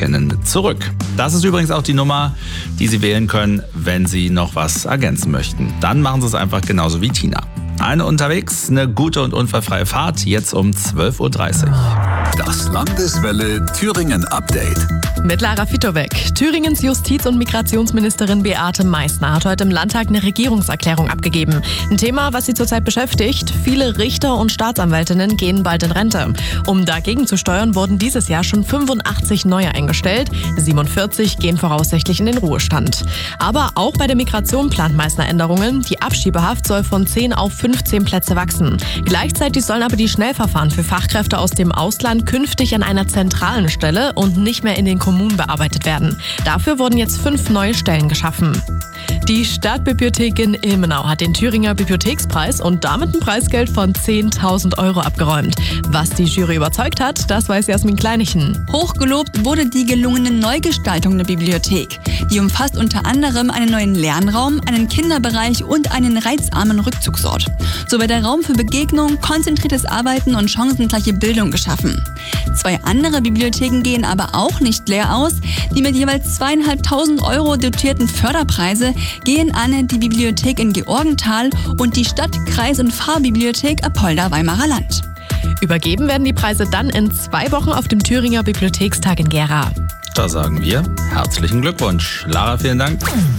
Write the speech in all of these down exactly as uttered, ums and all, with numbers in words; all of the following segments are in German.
kennen, zurück. Das ist übrigens auch die Nummer, die Sie wählen können, wenn Sie noch was ergänzen möchten. Dann machen Sie es einfach genauso wie Tina. Eine unterwegs, eine gute und unfallfreie Fahrt, jetzt um zwölf Uhr dreißig. Das Landeswelle Thüringen Update. Mit Lara Fitowek. Thüringens Justiz- und Migrationsministerin Beate Meißner hat heute im Landtag eine Regierungserklärung abgegeben. Ein Thema, was sie zurzeit beschäftigt. Viele Richter und Staatsanwältinnen gehen bald in Rente. Um dagegen zu steuern, wurden dieses Jahr schon fünfundachtzig neue eingestellt. siebenundvierzig gehen voraussichtlich in den Ruhestand. Aber auch bei der Migration plant Meißner Änderungen. Die Abschiebehaft soll von zehn auf fünfzehn Plätze wachsen. Gleichzeitig sollen aber die Schnellverfahren für Fachkräfte aus dem Ausland künftig an einer zentralen Stelle und nicht mehr in den Kommunen bearbeitet werden. Dafür wurden jetzt fünf neue Stellen geschaffen. Die Stadtbibliothek in Ilmenau hat den Thüringer Bibliothekspreis und damit ein Preisgeld von zehntausend Euro abgeräumt. Was die Jury überzeugt hat, das weiß Jasmin Kleinichen. Hochgelobt wurde die gelungene Neugestaltung der Bibliothek. Die umfasst unter anderem einen neuen Lernraum, einen Kinderbereich und einen reizarmen Rückzugsort. So wird der Raum für Begegnung, konzentriertes Arbeiten und chancengleiche Bildung geschaffen. Zwei andere Bibliotheken gehen aber auch nicht leer aus. Die mit jeweils zweieinhalbtausend Euro dotierten Förderpreise gehen an die Bibliothek in Georgenthal und die Stadt-, Kreis- und Pfarrbibliothek Apolda-Weimarer Land. Übergeben werden die Preise dann in zwei Wochen auf dem Thüringer Bibliothekstag in Gera. Da sagen wir herzlichen Glückwunsch. Lara, vielen Dank.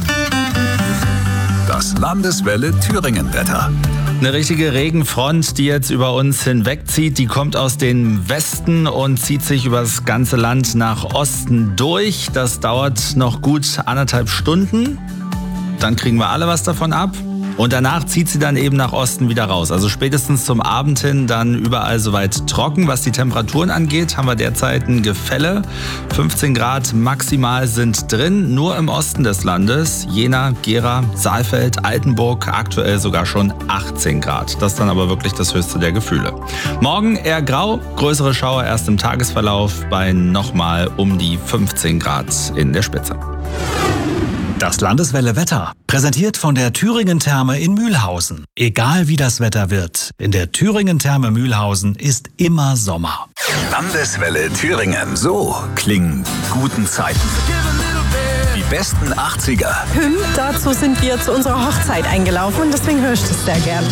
Das Landeswelle Thüringen Wetter. Eine richtige Regenfront, die jetzt über uns hinwegzieht, die kommt aus dem Westen und zieht sich über das ganze Land nach Osten durch. Das dauert noch gut anderthalb Stunden. Dann kriegen wir alle was davon ab. Und danach zieht sie dann eben nach Osten wieder raus. Also spätestens zum Abend hin dann überall soweit trocken. Was die Temperaturen angeht, haben wir derzeit ein Gefälle. fünfzehn Grad maximal sind drin, nur im Osten des Landes. Jena, Gera, Saalfeld, Altenburg, aktuell sogar schon achtzehn Grad. Das ist dann aber wirklich das höchste der Gefühle. Morgen eher grau, größere Schauer erst im Tagesverlauf bei nochmal um die fünfzehn Grad in der Spitze. Das Landeswelle Wetter, präsentiert von der Thüringen Therme in Mühlhausen. Egal wie das Wetter wird, in der Thüringen Therme Mühlhausen ist immer Sommer. Landeswelle Thüringen. So klingen die guten Zeiten. Die besten achtziger. Hüm, dazu sind wir zu unserer Hochzeit eingelaufen und deswegen höre ich das sehr gern.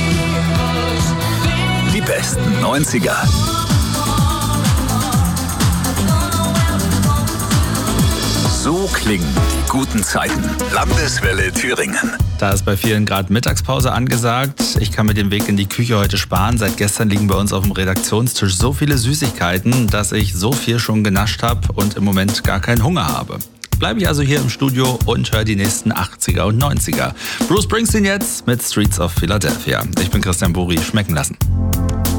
Die besten neunziger. So klingen die guten Zeiten. Landeswelle Thüringen. Da ist bei vielen gerade Mittagspause angesagt. Ich kann mir den Weg in die Küche heute sparen. Seit gestern liegen bei uns auf dem Redaktionstisch so viele Süßigkeiten, dass ich so viel schon genascht habe und im Moment gar keinen Hunger habe. Bleibe ich also hier im Studio und höre die nächsten achtziger und neunziger. Bruce Springsteen jetzt mit Streets of Philadelphia. Ich bin Christian Buri. Schmecken lassen.